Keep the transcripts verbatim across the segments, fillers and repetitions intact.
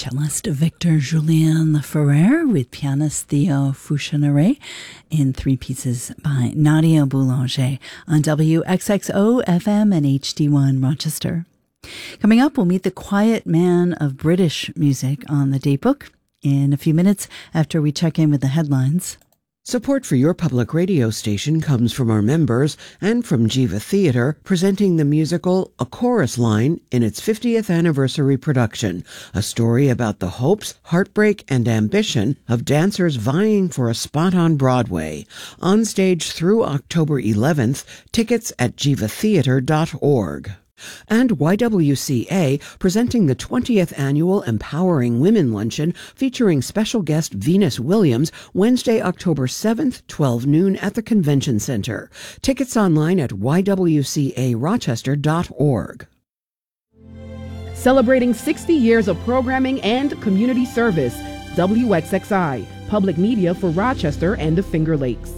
cellist Victor Julien Ferrer with pianist Theo Foucheneret in three pieces by Nadia Boulanger on W X X O F M and H D one Rochester. Coming up, we'll meet the quiet man of British music on the Datebook in a few minutes after we check in with the headlines. Support for your public radio station comes from our members and from Jiva Theatre, presenting the musical A Chorus Line in its fiftieth anniversary production, a story about the hopes, heartbreak, and ambition of dancers vying for a spot on Broadway. On stage through October eleventh, tickets at jiva theatre dot org. And Y W C A presenting the twentieth Annual Empowering Women Luncheon featuring special guest Venus Williams Wednesday, October seventh, twelve noon at the Convention Center. Tickets online at y w c a rochester dot org. Celebrating sixty years of programming and community service, W X X I, public media for Rochester and the Finger Lakes.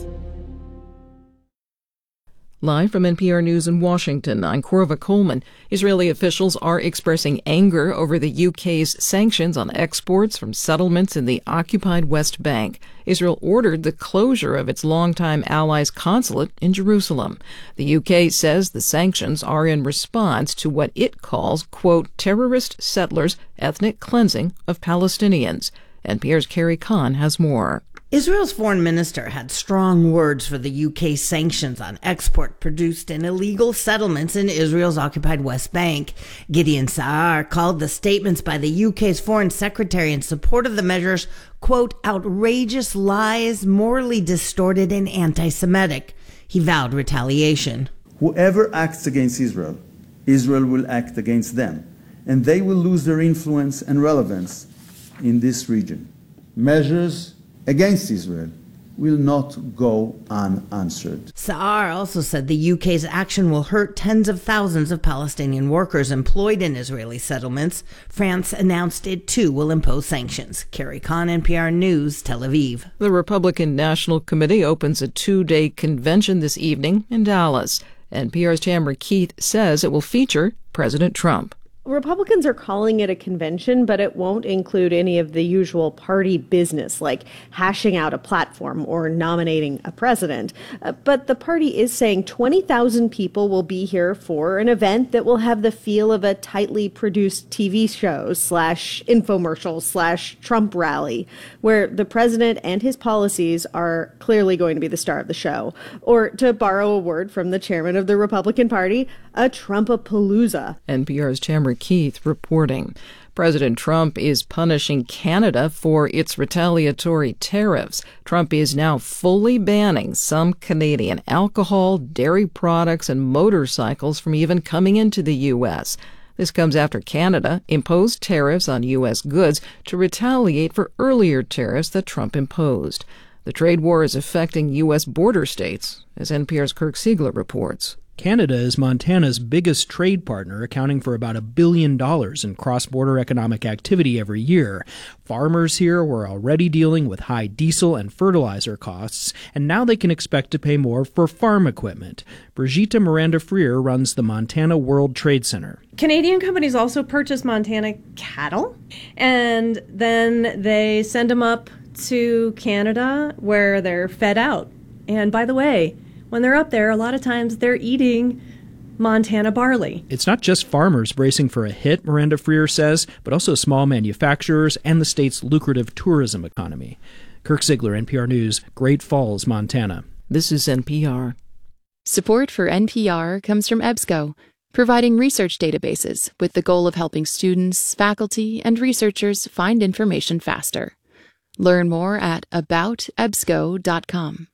Live from N P R News in Washington, I'm Corva Coleman. Israeli officials are expressing anger over the U K's sanctions on exports from settlements in the occupied West Bank. Israel ordered the closure of its longtime allies' consulate in Jerusalem. The U K says the sanctions are in response to what it calls, quote, terrorist settlers' ethnic cleansing of Palestinians. N P R's Carrie Kahn has more. Israel's foreign minister had strong words for the U K's sanctions on export produced in illegal settlements in Israel's occupied West Bank. Gideon Saar called the statements by the U K's foreign secretary in support of the measures, quote, outrageous lies, morally distorted and anti-Semitic. He vowed retaliation. Whoever acts against Israel, Israel will act against them, and they will lose their influence and relevance in this region. Measures against Israel will not go unanswered. Saar also said the U K's action will hurt tens of thousands of Palestinian workers employed in Israeli settlements. France announced it too will impose sanctions. Carrie Kahn, N P R News, Tel Aviv. The Republican National Committee opens a two-day convention this evening in Dallas. N P R's Tamara Keith says it will feature President Trump. Republicans are calling it a convention, but it won't include any of the usual party business, like hashing out a platform or nominating a president. Uh, but the party is saying twenty thousand people will be here for an event that will have the feel of a tightly produced T V show slash infomercial slash Trump rally, where the president and his policies are clearly going to be the star of the show. Or, to borrow a word from the chairman of the Republican Party, a Trumpapalooza. N P R's Tamara Keith reporting. President Trump is punishing Canada for its retaliatory tariffs. Trump is now fully banning some Canadian alcohol, dairy products, and motorcycles from even coming into the U S. This comes after Canada imposed tariffs on U S goods to retaliate for earlier tariffs that Trump imposed. The trade war is affecting U S border states, as N P R's Kirk Siegler reports. Canada is Montana's biggest trade partner, accounting for about a billion dollars in cross-border economic activity every year. Farmers here were already dealing with high diesel and fertilizer costs, and now they can expect to pay more for farm equipment. Brigitte Miranda-Freer runs the Montana World Trade Center. Canadian companies also purchase Montana cattle, and then they send them up to Canada where they're fed out. And by the way, when they're up there, a lot of times they're eating Montana barley. It's not just farmers bracing for a hit, Miranda-Freer says, but also small manufacturers and the state's lucrative tourism economy. Kirk Siegler, N P R News, Great Falls, Montana. This is N P R. Support for N P R comes from EBSCO, providing research databases with the goal of helping students, faculty, and researchers find information faster. Learn more at about ebsco dot com.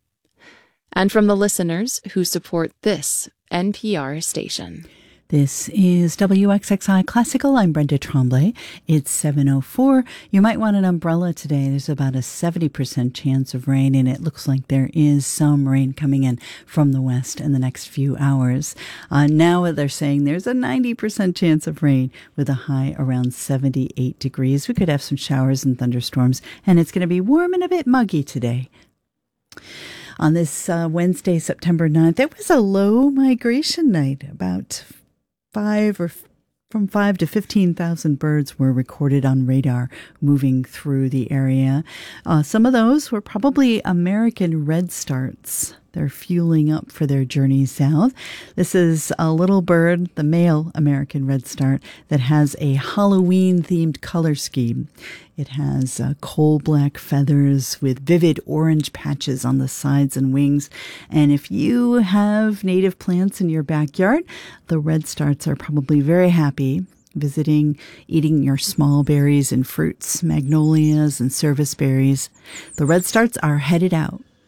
And from the listeners who support this N P R station. This is W X X I Classical. I'm Brenda Tremblay. It's seven oh four. You might want an umbrella today. There's about a seventy percent chance of rain, and it looks like there is some rain coming in from the west in the next few hours. Uh, now they're saying there's a ninety percent chance of rain with a high around seventy-eight degrees. We could have some showers and thunderstorms, and it's going to be warm and a bit muggy today. On this uh, Wednesday, September ninth, it was a low migration night, about five or from five to fifteen thousand birds were recorded on radar moving through the area. Uh, some of those were probably American redstarts. They're fueling up for their journey south. This is a little bird, the male American redstart, that has a Halloween-themed color scheme. It has uh, coal black feathers with vivid orange patches on the sides and wings. And if you have native plants in your backyard, the redstarts are probably very happy visiting, eating your small berries and fruits, magnolias and service berries. The redstarts are headed out